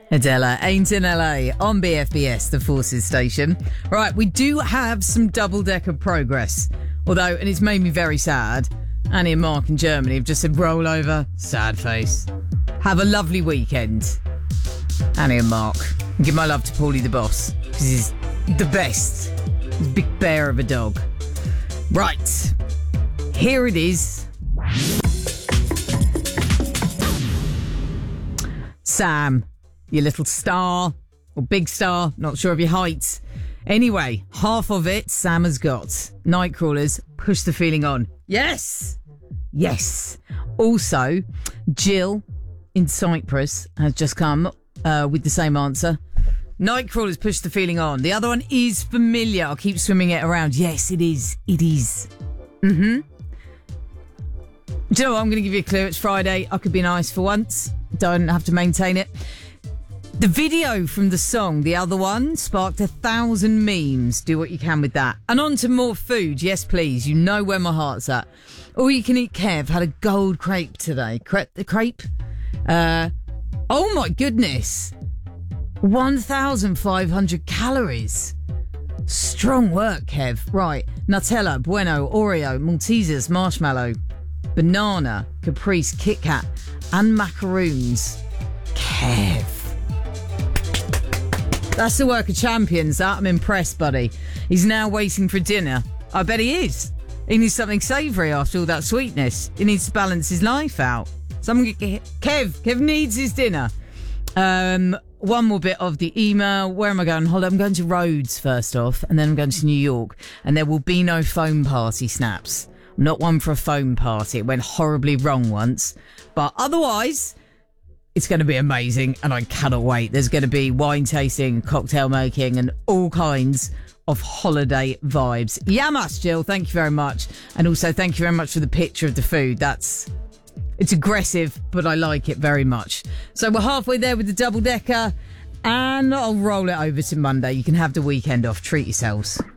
Adela ain't in LA on BFBS, the Forces station. Right, we do have some double-decker progress. Although, and it's made me very sad, Annie and Mark in Germany have just said, roll over, sad face. Have a lovely weekend, Annie and Mark. And give my love to Paulie the boss, because he's the best. He's a big bear of a dog. Right, here it is. Sam, your little star, or big star, not sure of your height. Anyway, half of it Sam has got. Nightcrawlers, push the feeling on. Yes! Yes. Also, Jill in Cyprus has just come with the same answer. Nightcrawlers, push the feeling on. The other one is familiar. I'll keep swimming it around. Yes, it is. It is. Mm-hmm. Do you know what? I'm going to give you a clue. It's Friday. I could be nice for once. Don't have to maintain it. The video from the song, the other one, sparked 1,000 memes. Do what you can with that. And on to more food. Yes, please. You know where my heart's at. All you can eat Kev had a gold crepe today. Crepe? Oh my goodness. 1,500 calories. Strong work, Kev. Right. Nutella, Bueno, Oreo, Maltesers, Marshmallow, banana, Caprice, Kit Kat, and macaroons. Kev. That's the work of champions, that. I'm impressed, buddy. He's now waiting for dinner. I bet he is. He needs something savoury after all that sweetness. He needs to balance his life out. Kev needs his dinner. One more bit of the email. Where am I going on holiday? I'm going to Rhodes first off, and then I'm going to New York. And there will be no foam party snaps. I'm not one for a foam party. It went horribly wrong once. But otherwise, it's going to be amazing, and I cannot wait. There's going to be wine tasting, cocktail making, and all kinds of holiday vibes. Yamas, Jill, thank you very much. And also, thank you very much for the picture of the food. It's aggressive, but I like it very much. So we're halfway there with the double-decker, and I'll roll it over to Monday. You can have the weekend off. Treat yourselves.